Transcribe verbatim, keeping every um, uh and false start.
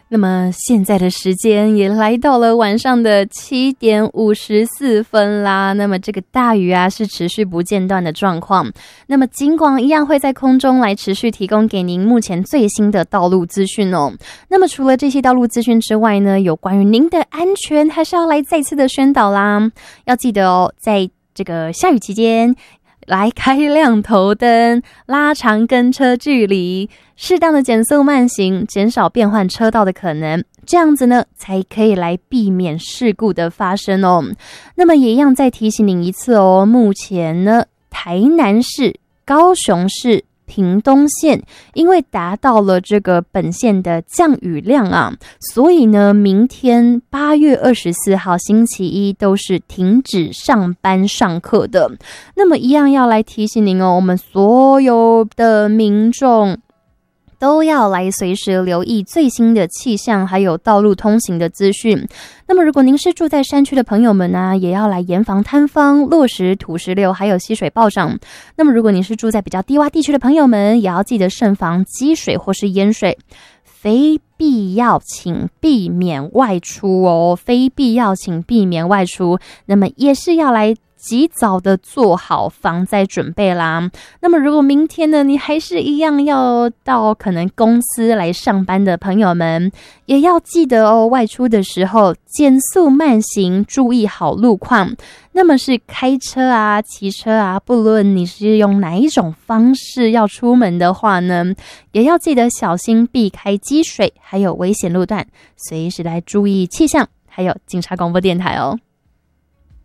那么现在的时间也来到了晚上的七点五十四分啦。那么这个大雨啊是持续不间断的状况。那么金广一样会在空中来持续提供给您目前最新的道路资讯哦。那么除了这些道路资讯之外呢，有关于您的安全还是要来再次的宣导啦。要记得哦，在这个下雨期间来开亮头灯，拉长跟车距离，适当的减速慢行，减少变换车道的可能，这样子呢才可以来避免事故的发生哦。那么也一样再提醒您一次哦，目前呢台南市、高雄市、屏东县因为达到了这个本县的降雨量啊，所以呢明天八月二十四号星期一都是停止上班上课的。那么一样要来提醒您哦，我们所有的民众都要来随时留意最新的气象还有道路通行的资讯。那么如果您是住在山区的朋友们呢、啊，也要来严防塌方、落石、土石流还有溪水暴涨。那么如果您是住在比较低洼地区的朋友们，也要记得慎防积水或是淹水，非必要请避免外出哦，非必要请避免外出。那么也是要来及早的做好防灾准备啦。那么如果明天呢，你还是一样要到可能公司来上班的朋友们，也要记得哦，外出的时候减速慢行，注意好路况。那么是开车啊、骑车啊，不论你是用哪一种方式要出门的话呢，也要记得小心避开积水还有危险路段，随时来注意气象还有警察广播电台哦。